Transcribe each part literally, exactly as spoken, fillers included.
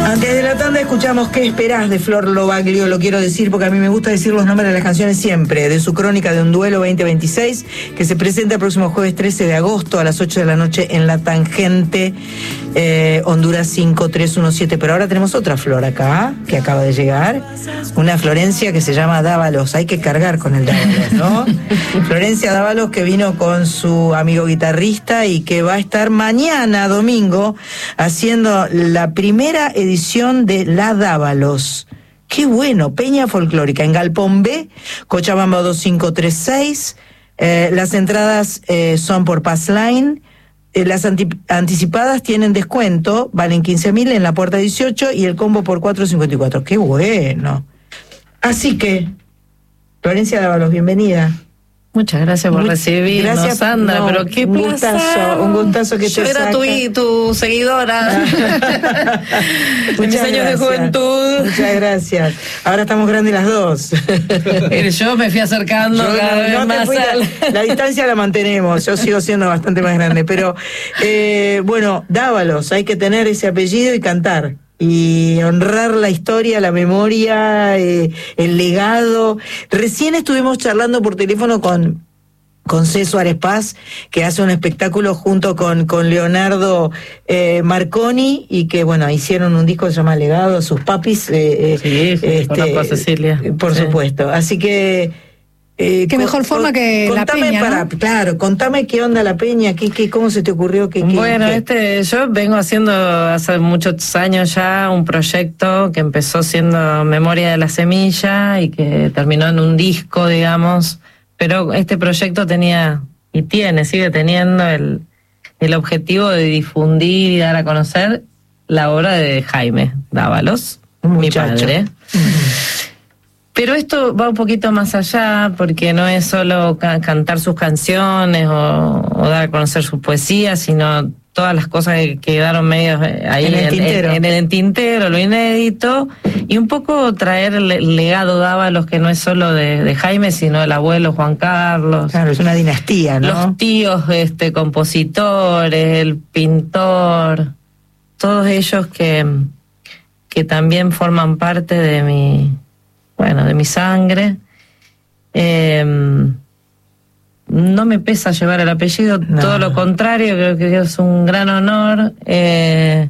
Antes de la tanda escuchamos ¿Qué esperás? De Flor Lobaglio. Lo quiero decir porque a mí me gusta decir los nombres de las canciones siempre. De su crónica de un duelo veinte veintiséis, que se presenta el próximo jueves trece de agosto a las ocho de la noche en La Tangente, eh, Honduras cinco tres uno siete. Pero ahora tenemos otra Flor acá, que acaba de llegar. Una Florencia que se llama Dávalos. Hay que cargar con el Dávalos, ¿no? Florencia Dávalos, que vino con su amigo guitarrista y que va a estar mañana, domingo, haciendo la primera edición de La Dávalos. Qué bueno, Peña Folclórica en Galpón B, Cochabamba dos cinco tres seis. Eh, las entradas eh, son por Passline. Eh, las anti- anticipadas tienen descuento, valen quince mil en la puerta dieciocho y el combo por cuatro cincuenta y cuatro. Qué bueno. Así que, Florencia Dávalos, bienvenida. Muchas gracias por Muy, recibirnos, gracias, Sandra, no, pero qué un gustazo, un gustazo que Yo te era saca. tu, tu seguidora en mis años de juventud. Muchas gracias. Ahora estamos grandes las dos. Yo me fui acercando Yo, cada no, vez no más. Al... La, la distancia la mantenemos, yo sigo siendo bastante más grande, pero eh, bueno, Dávalos, hay que tener ese apellido y cantar. Y honrar la historia, la memoria, eh, el legado. Recién estuvimos charlando por teléfono con con C. Suárez Paz, que hace un espectáculo junto con, con Leonardo eh, Marconi, y que, bueno, hicieron un disco que se llama Legado, sus papis. Eh, sí, sí, este, conozco a Cecilia. Por sí. supuesto. Así que... Eh, qué mejor forma que la Peña, para, ¿no? Claro, contame qué onda la Peña, qué, qué, cómo se te ocurrió. Qué, qué, bueno, qué... este, yo vengo haciendo hace muchos años ya un proyecto que empezó siendo Memoria de la Semilla y que terminó en un disco, digamos, pero este proyecto tenía, y tiene, sigue teniendo el, el objetivo de difundir y dar a conocer la obra de Jaime Dávalos, mi padre. Mm. Pero esto va un poquito más allá, porque no es solo ca- cantar sus canciones o, o dar a conocer su poesía, sino todas las cosas que quedaron medio ahí en el, en, tintero. En, en el tintero, lo inédito, y un poco traer el legado Dávalos, que no es solo de, de Jaime, sino del abuelo Juan Carlos. Claro, es una dinastía, ¿no? Los tíos este, compositores, el pintor, todos ellos que, que también forman parte de mi... bueno, de mi sangre. Eh, no me pesa llevar el apellido, no. Todo lo contrario, creo que es un gran honor, eh,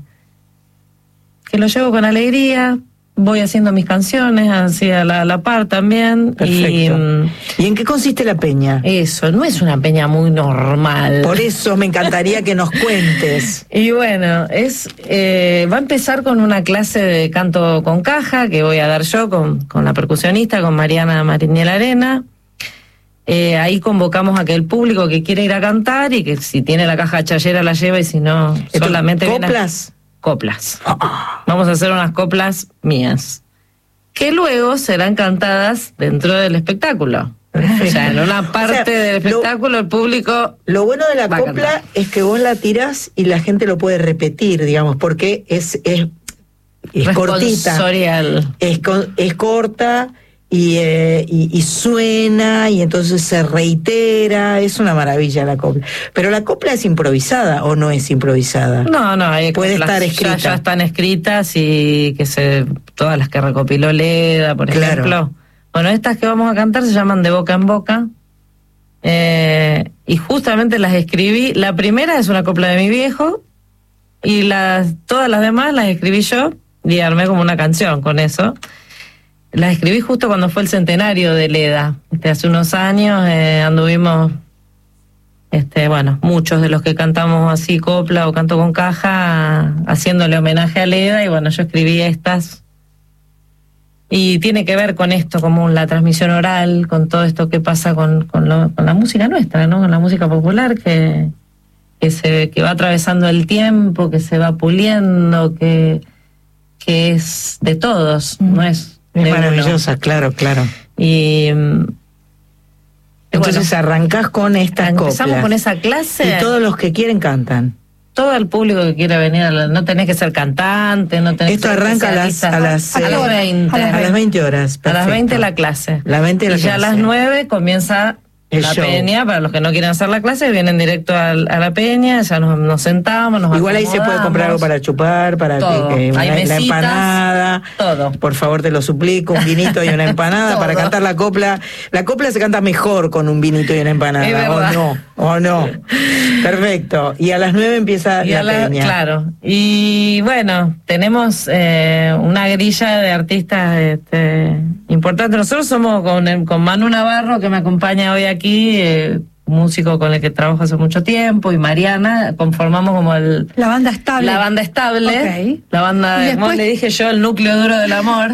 que lo llevo con alegría, voy haciendo mis canciones, así a la, a la par también. Perfecto. Y, ¿Y en qué consiste la peña? Eso, no es una peña muy normal. Por eso me encantaría que nos cuentes. Y bueno, es eh, va a empezar con una clase de canto con caja que voy a dar yo con, con la percusionista, con Mariana Mariniel Arena. Eh, ahí convocamos a que el público que quiera ir a cantar y que si tiene la caja chayera la lleva y si no, Esto, solamente... ¿Coplas? Coplas. Oh. Vamos a hacer unas coplas mías, que luego serán cantadas dentro del espectáculo. O sea, en una parte o sea, del espectáculo lo, el público... Lo bueno de la copla es que vos la tirás y la gente lo puede repetir, digamos, porque es, es, es cortita. Es, es corta y, eh, y, y suena y entonces se reitera. Es una maravilla la copla. Pero la copla es improvisada o no es improvisada. No, no, hay puede estar escrita. Ya, ya están escritas y que se todas las que recopiló Leda, por claro. ejemplo. Bueno, estas que vamos a cantar se llaman De Boca en Boca. Eh, y justamente las escribí. La primera es una copla de mi viejo y las todas las demás las escribí yo y armé como una canción con eso. Las escribí justo cuando fue el centenario de Leda. Este, hace unos años eh, anduvimos, este, bueno, muchos de los que cantamos así copla o canto con caja, haciéndole homenaje a Leda, y bueno, yo escribí estas. Y tiene que ver con esto, como la transmisión oral, con todo esto que pasa con, con, lo, con la música nuestra, ¿no? Con la música popular que, que, se, que va atravesando el tiempo, que se va puliendo, que, que es de todos, mm. no es... Es maravillosa, uno. claro, claro. Y entonces bueno, arrancás con estas coplas. Empezamos con esa clase. Y todos los que quieren cantan. Todo el público que quiera venir, a la, no tenés que ser cantante, no tenés Esto que ser arranca a las, a las, a las veinte. A las veinte horas. Perfecto. A las veinte la clase. La veinte la y ya clase. a las nueve comienza El la show. peña, para los que no quieren hacer la clase, vienen directo a, a la peña, ya nos, nos sentamos, nos Igual ahí se puede comprar algo para chupar, para todo. que, que Hay una, mesitas, la empanada. Todo. Por favor, te lo suplico, un vinito y una empanada para cantar la copla. La copla se canta mejor con un vinito y una empanada, Es o verdad. no, o no. Perfecto. Y a las nueve empieza Y la, a la- peña. Claro. Y bueno, tenemos eh, una grilla de artistas este, importantes. Nosotros somos con, el- con Manu Navarro, que me acompaña hoy aquí, eh, músico con el que trabajo hace mucho tiempo, y Mariana, conformamos como el... La banda estable. La banda estable, Ok. la banda, Y de, como después- le dije yo, el núcleo duro del amor.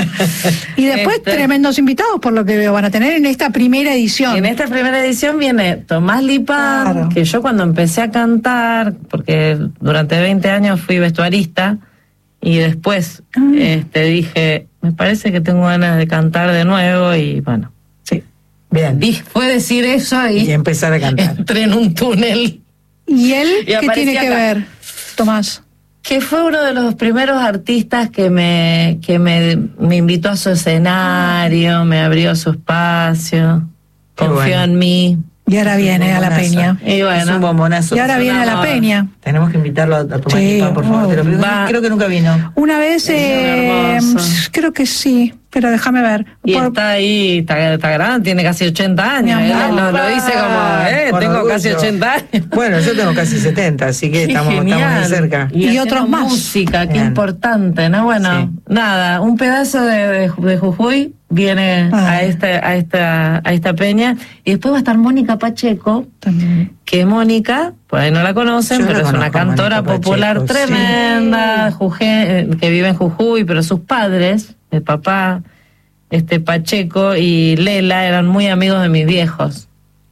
Y después Este, tremendos invitados, por lo que veo, van a tener en esta primera edición. En esta primera edición viene Tomás Lipar, Claro. que yo cuando empecé a cantar, porque durante veinte años fui vestuarista, y después Ah. este, dije, me parece que tengo ganas de cantar de nuevo, y bueno, Sí. Bien. di- fue decir eso y, Y empezar a cantar. entré en un túnel. ¿Y él Y qué aparecí tiene que acá. ver, Tomás? Que fue uno de los primeros artistas que me que me, me invitó a su escenario, me abrió su espacio, Qué confió bueno. en mí. Y ahora viene a la Bombonazo. peña. Y Es bueno, un bombonazo. Y ahora es un viene a la amor. peña. Tenemos que invitarlo a, a tomar Sí, Lipar, por favor. oh, te lo pido. va. Creo que nunca vino. Una vez, eh, hermoso. creo que sí, pero déjame ver. Y Por- está ahí, está, está grande, tiene casi ochenta años. Mi ¿eh? amor. Lo, lo hice como, eh, Con tengo orgullo. casi ochenta años. Bueno, yo tengo casi setenta, así que Qué estamos, estamos genial. muy cerca. Y haciendo otros más. música, qué Bien. importante, ¿no? Bueno, Sí. nada, un pedazo de, de, de Jujuy viene Ah. a esta, a esta, a esta peña, y después va a estar Mónica Pacheco, También. que Mónica, por ahí no la conocen, Yo la pero es una conozco, cantora Mónica popular Pacheco, tremenda, Juje- eh, que vive en Jujuy, pero sus padres, el papá, este Pacheco y Lela, eran muy amigos de mis viejos.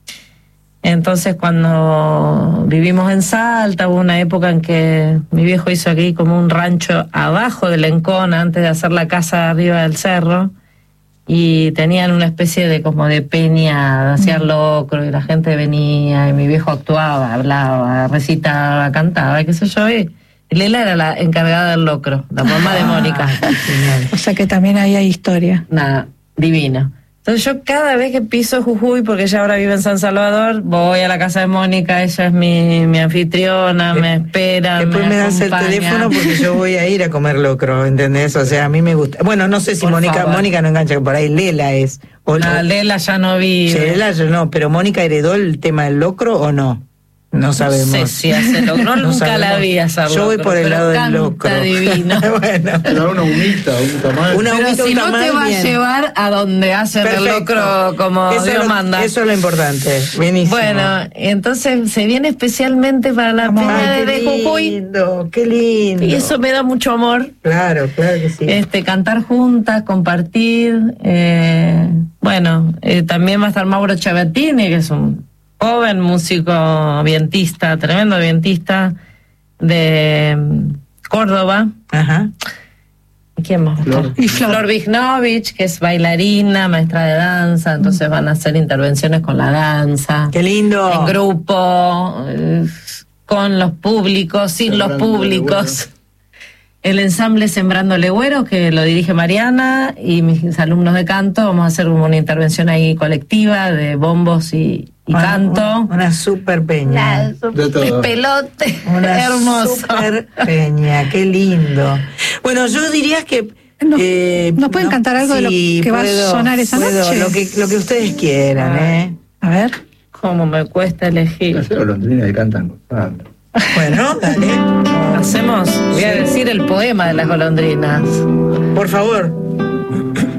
Entonces, cuando vivimos en Salta, hubo una época en que mi viejo hizo aquí como un rancho abajo del Encona, antes de hacer la casa arriba del cerro, y tenían una especie de como de peña, hacían locro, y la gente venía, y mi viejo actuaba, hablaba, recitaba, cantaba, y qué sé yo, y Lela era la encargada del locro, la mamá de Mónica. Ah, qué genial. O sea que también ahí hay historia. Nada, divino. Entonces yo cada vez que piso Jujuy, porque ella ahora vive en San Salvador, voy a la casa de Mónica, ella es mi, mi anfitriona, me espera, Después me, das el acompaña. teléfono porque yo voy a ir a comer locro, ¿entendés? O sea, a mí me gusta. Bueno, no sé si Por Mónica favor. Mónica no engancha, por ahí Lela es. O, Ah, o- Lela ya no vive. Lela yo no, pero Mónica heredó el tema del locro o no. No sabemos. No sé si hace locro, No nunca la sabemos. vi hacer Yo voy locro, por el pero lado del canta locro. divino. Bueno. Pero una humita, un tamal. Una Pero humita, si un no te tamal, va bien. a llevar a donde hacen el Perfecto. locro como Eso Dios es lo, manda. Eso es lo importante. Buenísimo. Bueno, entonces se viene especialmente para la Ay, peña qué de Jujuy, lindo, qué lindo. y eso me da mucho amor. Claro, claro que sí. Este, cantar juntas, compartir. eh, bueno, eh, también va a estar Mauro Chavatini, que es un joven músico vientista, tremendo vientista de mm, Córdoba. Ajá. ¿Quién más va a Flor. estar? Y Flor. Vignovich, que es bailarina, maestra de danza, entonces van a hacer intervenciones con la danza, Qué lindo. en grupo, eh, con los públicos, sin los Sembrando públicos. El ensamble Sembrando Legüeros, que lo dirige Mariana, y mis alumnos de canto, vamos a hacer una intervención ahí colectiva de bombos y, y Una- canto. Una super peña. De todo. Pelote, Una hermoso. super peña, qué lindo. Bueno, yo diría que... ¿Nos- eh, nos pueden cantar algo de lo sí, que va a puedo, sonar esa puedo, noche? Lo que, lo que ustedes quieran, ¿eh? A ver. Cómo me cuesta elegir. Las golondrinas que cantan cantando. Bueno, dale. Hacemos, voy a decir el poema de las golondrinas. Por favor.